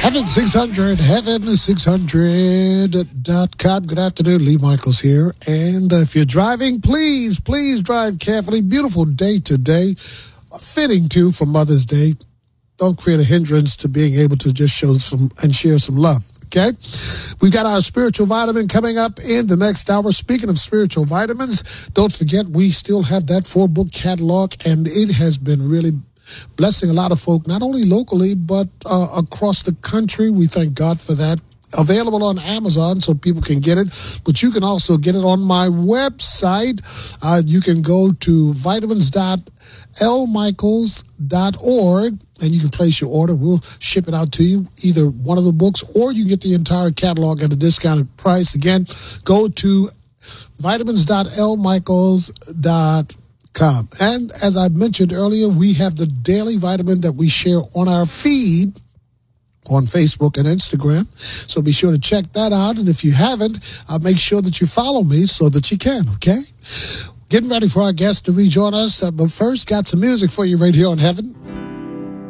Heaven 600, heaven600.com. Good afternoon, Lee Michaels here. And if you're driving, please drive carefully. Beautiful day today. Fitting, too, for Mother's Day. Don't create a hindrance to being able to just show some and share some love, okay? We've got our spiritual vitamin coming up in the next hour. Speaking of spiritual vitamins, don't forget we still have that 4-book catalog, and it has been really blessing a lot of folk, not only locally, but across the country. We thank God for that. Available on Amazon so people can get it, but you can also get it on my website. You can go to vitamins.lmichaels.org and you can place your order. We'll ship it out to you, either one of the books, or you get the entire catalog at a discounted price. Again, go to vitamins.lmichaels.com. And as I mentioned earlier, we have the daily vitamin that we share on our feed on Facebook and Instagram. So be sure to check that out. And if you haven't, make sure that you follow me so that you can, okay? Getting ready for our guests to rejoin us. But first, got some music for you right here on Heaven.